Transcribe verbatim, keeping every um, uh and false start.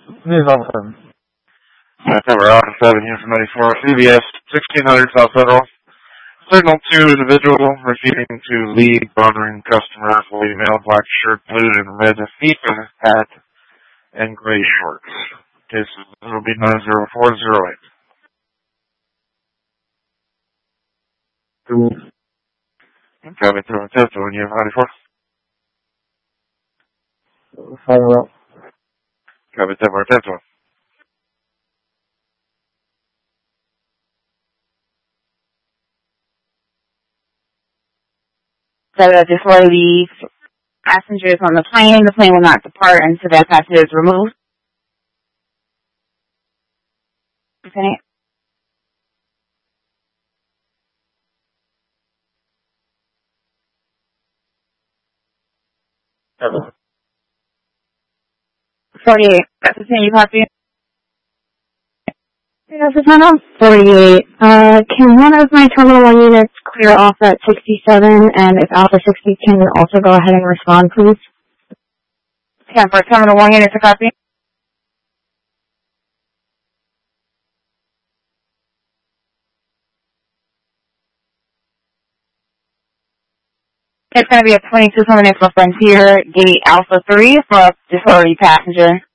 News on seven. September Alpha seven, Unit ninety-four, C B S, sixteen hundred South Federal. Signal two individual refusing to lead, bothering customer, female, black shirt, blue and red FIFA hat, and gray shorts. Case will be nine zero four zero eight. Two. Copy through and test on Unit ninety-four. Fire out. Copy ten more test one. So uh, just for the passengers on the plane, the plane will not depart until that passenger is removed. Lieutenant? Seven. forty-eight. That's the same you copy? Yes, it's on forty-eight. Uh, can one of my Terminal one units clear off at sixty-seven, and if Alpha sixty can also go ahead and respond, please? ten for Terminal one unit to copy? It's going to be a twenty-two coming in for Frontier, Gate Alpha three for a disorderly passenger.